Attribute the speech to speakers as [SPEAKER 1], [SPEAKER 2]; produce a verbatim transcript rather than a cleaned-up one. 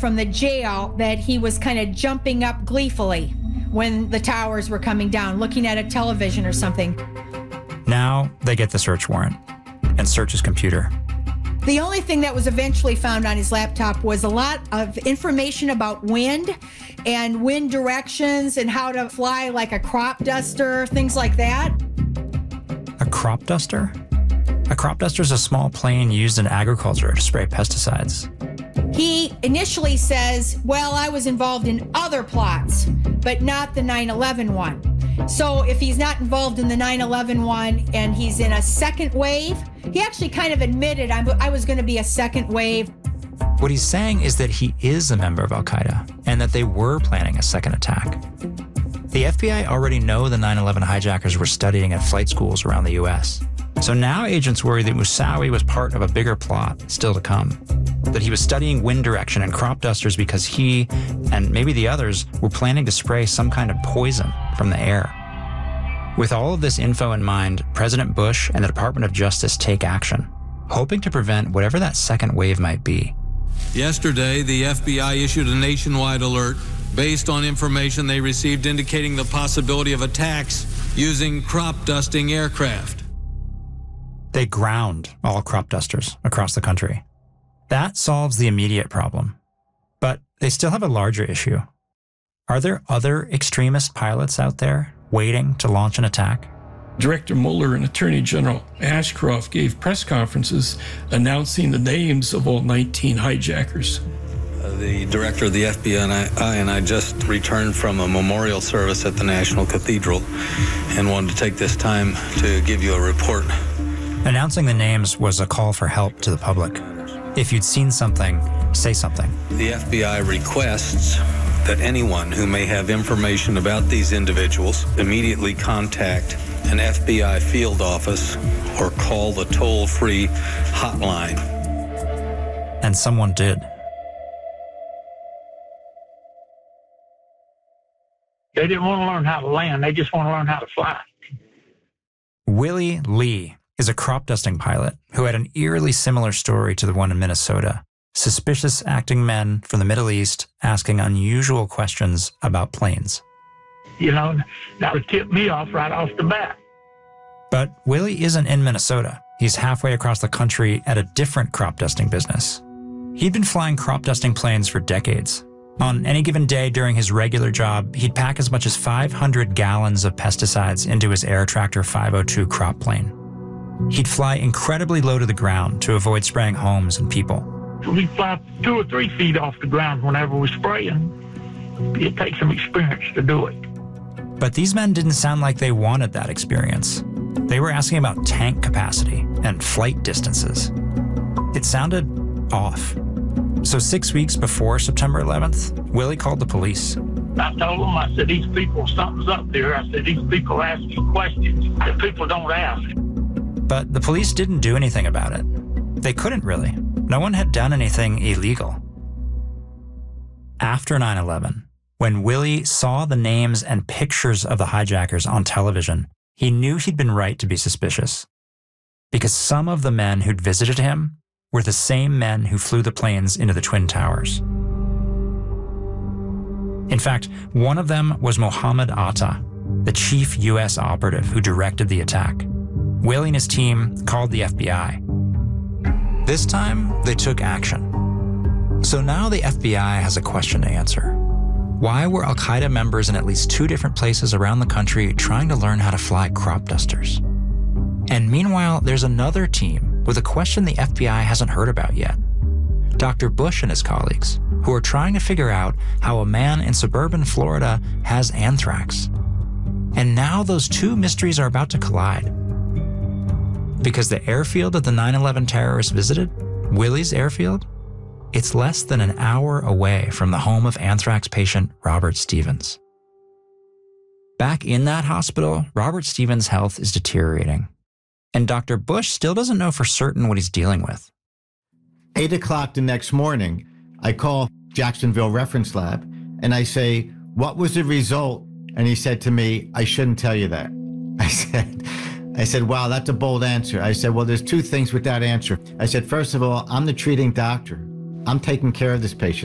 [SPEAKER 1] from the jail that he was kind of jumping up gleefully when the towers were coming down, looking at a television or something.
[SPEAKER 2] Now they get the search warrant and search his computer.
[SPEAKER 1] The only thing that was eventually found on his laptop was a lot of information about wind and wind directions and how to fly like a crop duster, things like that.
[SPEAKER 2] A crop duster? A crop duster is a small plane used in agriculture to spray pesticides.
[SPEAKER 1] He initially says, well, I was involved in other plots, but not the nine eleven one. So if he's not involved in the nine eleven one and he's in a second wave, he actually kind of admitted I'm, I was going to be a second wave.
[SPEAKER 2] What he's saying is that he is a member of Al-Qaeda and that they were planning a second attack. The F B I already know the nine eleven hijackers were studying at flight schools around the U S. So now agents worry that Moussaoui was part of a bigger plot still to come. That he was studying wind direction and crop dusters because he, and maybe the others, were planning to spray some kind of poison from the air. With all of this info in mind, President Bush and the Department of Justice take action, hoping to prevent whatever that second wave might be.
[SPEAKER 3] Yesterday, the F B I issued a nationwide alert based on information they received indicating the possibility of attacks using crop dusting aircraft.
[SPEAKER 2] They ground all crop dusters across the country. That solves the immediate problem. But they still have a larger issue. Are there other extremist pilots out there waiting to launch an attack?
[SPEAKER 4] Director Mueller and Attorney General Ashcroft gave press conferences announcing the names of all nineteen hijackers.
[SPEAKER 3] Uh, the director of the F B I and I, and I just returned from a memorial service at the National Cathedral and wanted to take this time to give you a report.
[SPEAKER 2] Announcing the names was a call for help to the public. If you'd seen something, say something.
[SPEAKER 3] The F B I requests that anyone who may have information about these individuals immediately contact an F B I field office or call the toll-free hotline.
[SPEAKER 2] And someone did.
[SPEAKER 5] They didn't want to learn how to land. They just want to learn how to fly.
[SPEAKER 2] Willie Lee is a crop dusting pilot who had an eerily similar story to the one in Minnesota. Suspicious acting men from the Middle East asking unusual questions about planes.
[SPEAKER 5] You know, that would tip me off right off the bat.
[SPEAKER 2] But Willie isn't in Minnesota. He's halfway across the country at a different crop dusting business. He'd been flying crop dusting planes for decades. On any given day during his regular job, he'd pack as much as five hundred gallons of pesticides into his Air Tractor five oh two crop plane. He'd fly incredibly low to the ground to avoid spraying homes and people.
[SPEAKER 5] We fly two or three feet off the ground whenever we're spraying. It takes some experience to do it.
[SPEAKER 2] But these men didn't sound like they wanted that experience. They were asking about tank capacity and flight distances. It sounded off. So six weeks before September eleventh, Willie called the police.
[SPEAKER 5] I told them, I said, these people, something's up there. I said, these people asking questions that people don't ask.
[SPEAKER 2] But the police didn't do anything about it. They couldn't really. No one had done anything illegal. After nine eleven, when Willie saw the names and pictures of the hijackers on television, he knew he'd been right to be suspicious. Because some of the men who'd visited him were the same men who flew the planes into the Twin Towers. In fact, one of them was Mohammed Atta, the chief U S operative who directed the attack. Willie and his team called the F B I. This time, they took action. So now the F B I has a question to answer. Why were Al-Qaeda members in at least two different places around the country trying to learn how to fly crop dusters? And meanwhile, there's another team with a question the F B I hasn't heard about yet. Doctor Bush and his colleagues, who are trying to figure out how a man in suburban Florida has anthrax. And now those two mysteries are about to collide. Because the airfield that the nine eleven terrorists visited, Willie's airfield, it's less than an hour away from the home of anthrax patient Robert Stevens. Back in that hospital, Robert Stevens' health is deteriorating. And Doctor Bush still doesn't know for certain what he's dealing with.
[SPEAKER 6] Eight o'clock the next morning, I call Jacksonville Reference Lab and I say, what was the result? And he said to me, I shouldn't tell you that. I said, I said, wow, that's a bold answer. I said, well, there's two things with that answer. I said, first of all, I'm the treating doctor. I'm taking care of this patient.